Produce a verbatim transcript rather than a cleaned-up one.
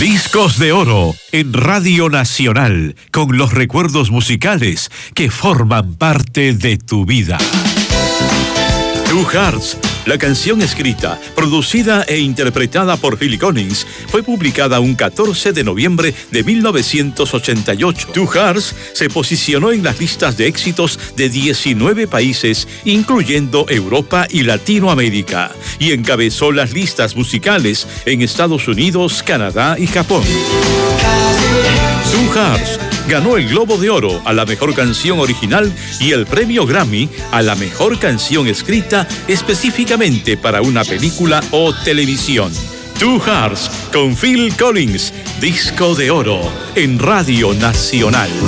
Discos de Oro en Radio Nacional, con los recuerdos musicales que forman parte de tu vida. Two Hearts, la canción escrita, producida e interpretada por Phil Collins, fue publicada un catorce de noviembre de mil novecientos ochenta y ocho. Two Hearts se posicionó en las listas de éxitos de diecinueve países, incluyendo Europa y Latinoamérica, y encabezó las listas musicales en Estados Unidos, Canadá y Japón. Two Hearts ganó el Globo de Oro a la mejor canción original y el premio Grammy a la mejor canción escrita específicamente para una película o televisión. Two Hearts con Phil Collins, Disco de Oro en Radio Nacional.